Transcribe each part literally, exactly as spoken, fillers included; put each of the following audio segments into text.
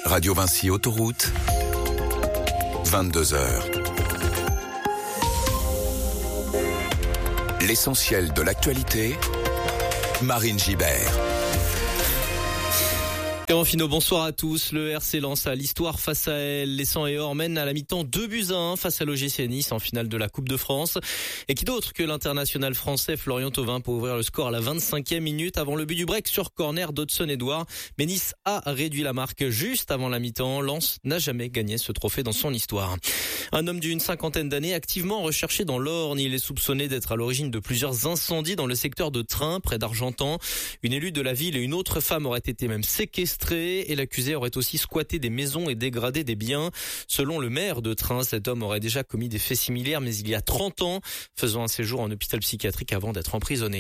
Radio Vinci Autoroute, vingt-deux heures. L'essentiel de l'actualité, Marine Gibert. Clément Finot, bonsoir à tous. Le R C lance à l'histoire face à elle. Les Sang et Or mènent à la mi-temps deux buts à un face à l'O G C Nice en finale de la Coupe de France. Et qui d'autre que l'international français Florian Thauvin pour ouvrir le score à la vingt-cinquième minute avant le but du break sur corner d'Hudson Edouard. Mais Nice a réduit la marque juste avant la mi-temps. Lens n'a jamais gagné ce trophée dans son histoire. Un homme d'une cinquantaine d'années activement recherché dans l'Orne. Il est soupçonné d'être à l'origine de plusieurs incendies dans le secteur de Train, près d'Argentan. Une élue de la ville et une autre femme auraient été même séquestrées. Et l'accusé aurait aussi squatté des maisons et dégradé des biens. Selon le maire de Train, cet homme aurait déjà commis des faits similaires, mais il y a trente ans, faisant un séjour en hôpital psychiatrique avant d'être emprisonné.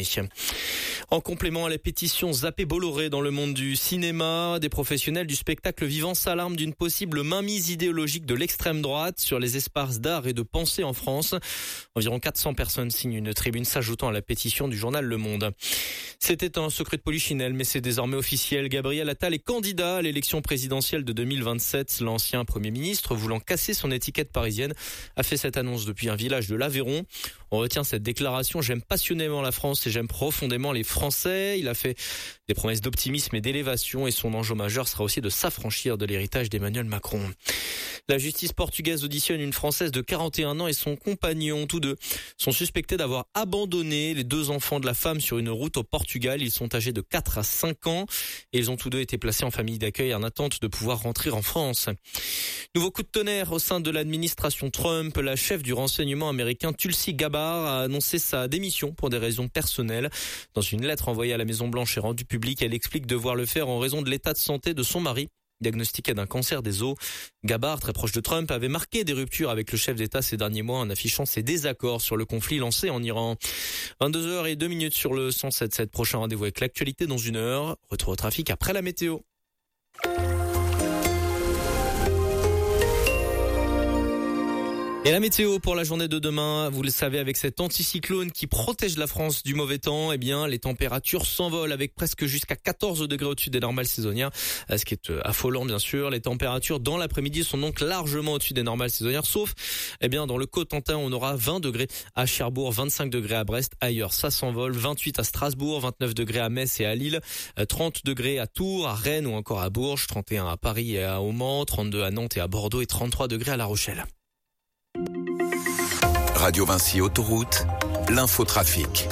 En complément à la pétition Zappé Bolloré dans le monde du cinéma, des professionnels du spectacle vivant s'alarment d'une possible mainmise idéologique de l'extrême droite sur les espaces d'art et de pensée en France. Environ quatre cents personnes signent une tribune s'ajoutant à la pétition du journal Le Monde. C'était un secret de polichinelle, mais c'est désormais officiel. Gabriel Attal est candidat à l'élection présidentielle de deux mille vingt-sept. L'ancien Premier ministre, voulant casser son étiquette parisienne, a fait cette annonce depuis un village de l'Aveyron. On retient cette déclaration: j'aime passionnément la France et j'aime profondément les Français. Il a fait des promesses d'optimisme et d'élévation et son enjeu majeur sera aussi de s'affranchir de l'héritage d'Emmanuel Macron. La justice portugaise auditionne une Française de quarante et un ans et son compagnon. Tous deux sont suspectés d'avoir abandonné les deux enfants de la femme sur une route au Portugal. Ils sont âgés de quatre à cinq ans et ils ont tous deux été placés en famille d'accueil en attente de pouvoir rentrer en France. Nouveau coup de tonnerre au sein de l'administration Trump. La chef du renseignement américain Tulsi Gabbard a annoncé sa démission pour des raisons personnelles. Dans une lettre envoyée à la Maison-Blanche et rendue publique, elle explique devoir le faire en raison de l'état de santé de son mari, diagnostiqué d'un cancer des os. Gabbard, très proche de Trump, avait marqué des ruptures avec le chef d'État ces derniers mois en affichant ses désaccords sur le conflit lancé en Iran. vingt-deux heures et deux minutes sur le cent sept virgule sept. Prochain rendez-vous avec l'actualité dans une heure. Retour au trafic après la météo. Et la météo pour la journée de demain, vous le savez, avec cet anticyclone qui protège la France du mauvais temps, eh bien, les températures s'envolent avec presque jusqu'à quatorze degrés au-dessus des normales saisonnières, ce qui est affolant, bien sûr. Les températures dans l'après-midi sont donc largement au-dessus des normales saisonnières, sauf, eh bien, dans le Cotentin, on aura vingt degrés à Cherbourg, vingt-cinq degrés à Brest. Ailleurs, ça s'envole. vingt-huit à Strasbourg, vingt-neuf degrés à Metz et à Lille, trente degrés à Tours, à Rennes ou encore à Bourges, trente et un à Paris et à au Mans, trente-deux à Nantes et à Bordeaux et trente-trois degrés à La Rochelle. Radio Vinci Autoroute, l'infotrafic.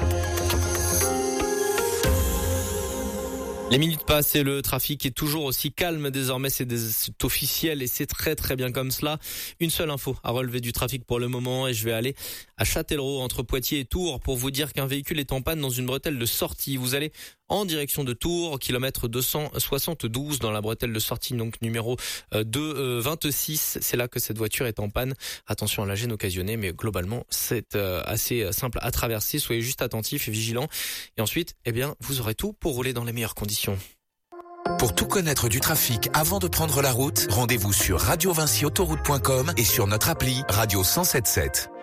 Les minutes passent et le trafic est toujours aussi calme désormais, c'est, des, c'est officiel et c'est très très bien comme cela. Une seule info à relever du trafic pour le moment et je vais aller à Châtellerault entre Poitiers et Tours pour vous dire qu'un véhicule est en panne dans une bretelle de sortie. Vous allez en direction de Tours, kilomètre deux cent soixante-douze dans la bretelle de sortie, donc numéro deux vingt-six. C'est là que cette voiture est en panne. Attention à la gêne occasionnée, mais globalement c'est assez simple à traverser. Soyez juste attentifs et vigilants. Et ensuite, eh bien, vous aurez tout pour rouler dans les meilleures conditions. Pour tout connaître du trafic avant de prendre la route, rendez-vous sur radio vinci autoroute point com et sur notre appli Radio cent sept virgule sept.